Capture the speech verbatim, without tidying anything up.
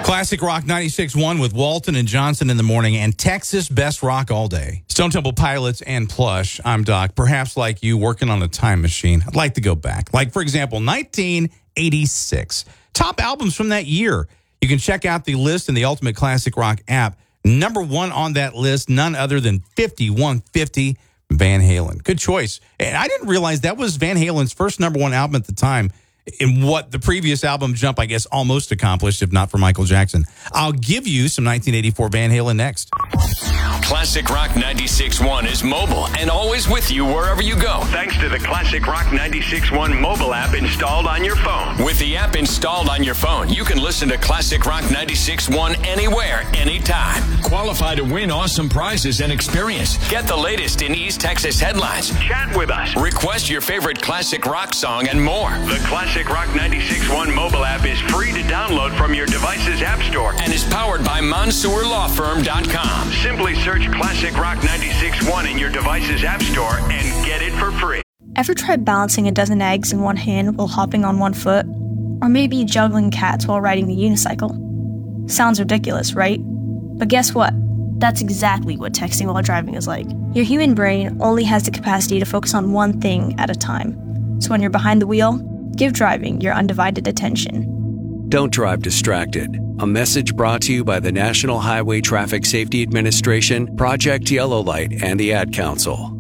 Classic Rock ninety-six point one with Walton and Johnson in the morning and Texas Best Rock all day. Stone Temple Pilots and Plush. I'm Doc. Perhaps like you, working on a time machine. I'd like to go back. Like, for example, nineteen eighty-six. Top albums from that year. You can check out the list in the Ultimate Classic Rock app. Number one on that list, none other than fifty-one fifty, Van Halen. Good choice. And I didn't realize that was Van Halen's first number one album at the time, in what the previous album Jump, I guess, almost accomplished, if not for Michael Jackson. I'll give you some nineteen eighty-four Van Halen next. Classic Rock ninety-six point one is mobile and always with you wherever you go. Thanks to the Classic Rock ninety-six point one mobile app installed on your phone. With the app installed on your phone, you can listen to Classic Rock ninety-six point one anywhere, anytime. Qualify to win awesome prizes and experience. Get the latest in East Texas headlines. Chat with us. Request your favorite classic rock song and more. The Classic Rock ninety-six point one mobile app is free to download from your device's app store and is powered by Mansour Law Firm dot com. Simply search Classic Rock ninety-six point one in your device's app store and get it for free. Ever tried balancing a dozen eggs in one hand while hopping on one foot? Or maybe juggling cats while riding the unicycle? Sounds ridiculous, right? But guess what? That's exactly what texting while driving is like. Your human brain only has the capacity to focus on one thing at a time. So when you're behind the wheel, give driving your undivided attention. Don't drive distracted. A message brought to you by the National Highway Traffic Safety Administration, Project Yellow Light, and the Ad Council.